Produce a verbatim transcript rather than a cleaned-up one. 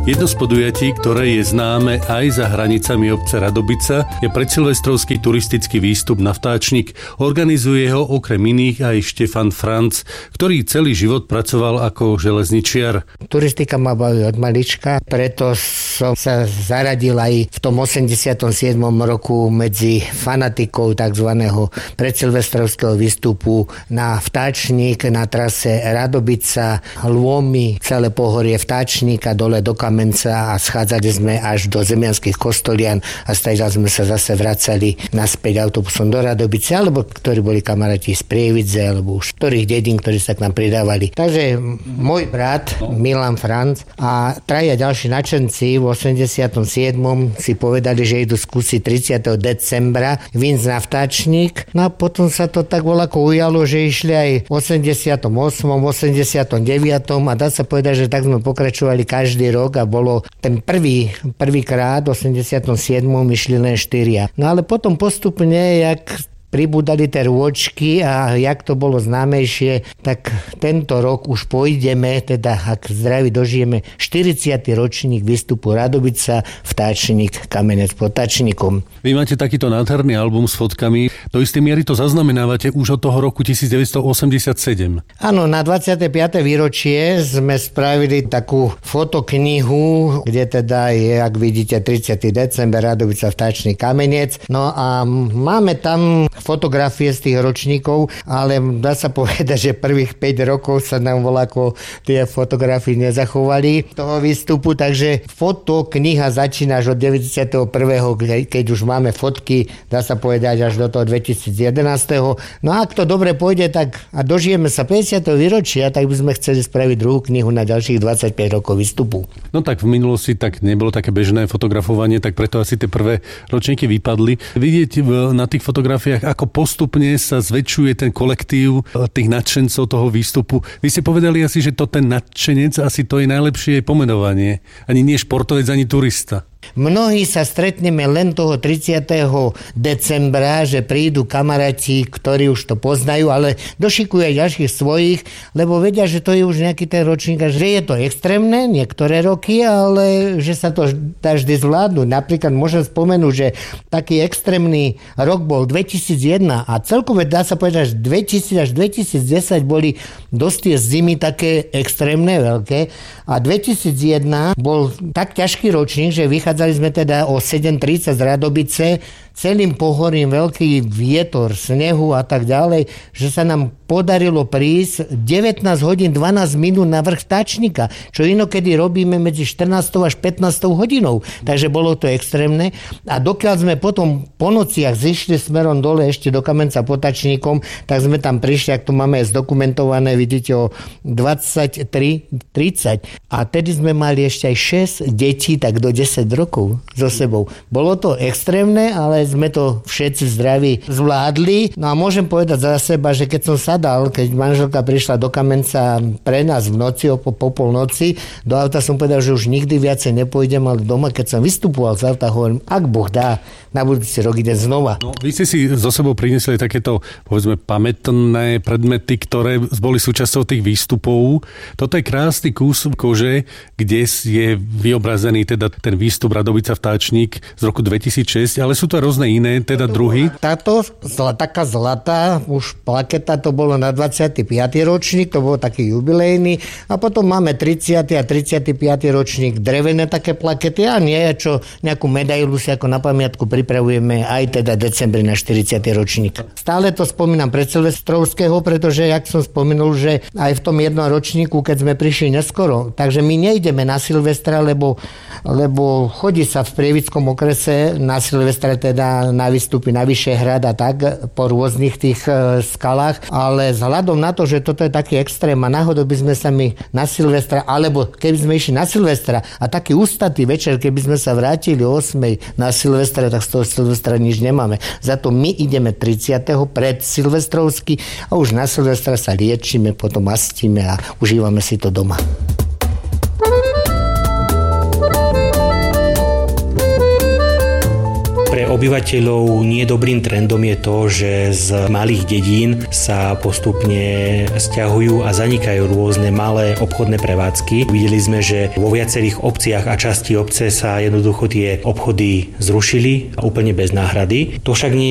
Jedno z podujatí, ktoré je známe aj za hranicami obce Radobica, je predsilvestrovský turistický výstup na Vtáčnik. Organizuje ho okrem iných aj Štefan Franc, ktorý celý život pracoval ako železničiar. Turistika ma baví od malička, preto som sa zaradil aj v tom osemdesiatom siedmom roku medzi fanatikov tzv. Predsilvestrovského výstupu na Vtáčnik, na trase Radobica, Lômy, celé pohorie Vtáčnika, dole do Kamenca a schádzali sme až do Zemianských Kostolian a stále sme sa zase vracali naspäť autobusom do Radobice, alebo ktorí boli kamaráti z Prievidze, alebo už ktorých dedín, ktorí sa k nám pridávali. Takže môj brat Milan Franc a traja ďalší načenci v osemdesiatom siedmom si povedali, že idú skúsiť tridsiateho decembra vínsť na Vtáčnik. No a potom sa to tak voľako ujalo, že išli aj v osemdesiatom ôsmom, osemdesiatom deviatom a dá sa povedať, že tak sme pokračovali každý rok a bolo ten prvý, prvýkrát v osemdesiatom siedmom išli len štyria. No ale potom postupne, jak pribúdali tie rôčky a jak to bolo známejšie, tak tento rok už pôjdeme, teda ak zdraví dožijeme, štyridsiaty ročník výstupu Radobica, Vtáčnik, Kamenec pod Vtáčnikom. Vy máte takýto nádherný album s fotkami. Do istej miery to zaznamenávate už od toho roku devätnásťstoosemdesiatsedem. Áno, na dvadsiate piate výročie sme spravili takú fotoknihu, kde teda je, ak vidíte, tridsiateho december, Radobica, Vtáčnik, Kamenec. No a máme tam fotografie z tých ročníkov, ale dá sa povedať, že prvých päť rokov sa nám voľako tie fotografie nezachovali toho výstupu, takže fotokniha začína až od deväťdesiateho prvého keď už máme fotky, dá sa povedať až do toho dvetisícjedenásť. No a ak to dobre pôjde, tak a dožijeme sa päťdesiateho výročia, tak by sme chceli spraviť druhú knihu na ďalších dvadsaťpäť rokov výstupu. No tak v minulosti tak nebolo také bežné fotografovanie, tak preto asi tie prvé ročníky vypadli. Vidieť na tých fotografiách, ako postupne sa zväčšuje ten kolektív tých nadšencov toho výstupu. Vy ste povedali asi, že to ten nadšenec, asi to je najlepšie pomenovanie. Ani nie športovec, ani turista. Mnohí sa stretneme len toho tridsiateho decembra, že prídu kamaráti, ktorí už to poznajú, ale došikujú aj ďalších svojich, lebo vedia, že to je už nejaký ten ročník, že je to extrémne niektoré roky, ale že sa to dá vždy zvládnuť. Napríklad môžem spomenúť, že taký extrémny rok bol dvetisícjeden a celkové dá sa povedať, že dvetisíc až dvetisícdesať boli dosť tie zimy také extrémne veľké a dvetisícjeden bol tak ťažký ročník, že vychádzali sme teda o sedem tridsať z Radobice, celým pohorím veľký vietor, snehu a tak ďalej, že sa nám podarilo prísť devätnásť hodín dvanásť minút na vrch Vtáčnika, čo inokedy robíme medzi štrnástou až pätnástou hodinou. Takže bolo to extrémne. A dokiaľ sme potom po nociach zišli smerom dole ešte do Kamenca pod Vtáčnikom, tak sme tam prišli, ak to máme zdokumentované, vidíte, o dvadsaťtri tridsať. A tedy sme mali ešte aj šesť detí, tak do desať rokov so sebou. Bolo to extrémne, ale sme to všetci zdraví zvládli. No a môžem povedať za seba, že keď som sadal, keď manželka prišla do Kamenca pre nás v noci, po, po polnoci, do auta som povedal, že už nikdy viacej nepôjdem, ale doma, keď som vystupoval z auta, hovorím, ak Boh dá, na budúci rok idem znova. No, vy ste si zo sebou priniesli takéto, povedzme, pamätné predmety, ktoré boli súčasťou tých výstupov. Toto je krásny kus kože, kde je vyobrazený teda ten výstup Radobica Vtáčnik z roku dvetisícšesť, ale sú to rôzne iné, teda druhy. Táto zla, taká zlatá, už plaketa, to bolo na dvadsiaty piaty ročník, to bol taký jubilejný a potom máme tridsiaty a tridsiaty piaty ročník drevené také plakety a nie, čo nejakú medailu si ako na pamiatku pripravujeme aj teda decembri na štyridsiaty ročník. Stále to spomínam predsilvestrovského, pretože jak som spomenul, že aj v tom jednom ročníku, keď sme prišli neskoro, takže my nejdeme na Silvestra, lebo, lebo chodí sa v Prievickom okrese na Silvestra teda na výstupy na Vyšehrad a tak po rôznych tých e, skalách, ale vzhľadom na to, že toto je taký extrém a náhodou by sme sa my na Silvestra, alebo keby sme išli na Silvestra a taký ústatý večer, keby sme sa vrátili o ôsmej na Silvestra, tak z toho Silvestra nič nemáme. Za to my ideme tridsiateho pred Silvestrovsky a už na Silvestra sa liečíme, potom mastíme a užívame si to doma. Pre obyvateľov nie dobrým trendom je to, že z malých dedín sa postupne sťahujú a zanikajú rôzne malé obchodné prevádzky. Videli sme, že vo viacerých obciach a časti obce sa jednoducho tie obchody zrušili úplne bez náhrady. To však nie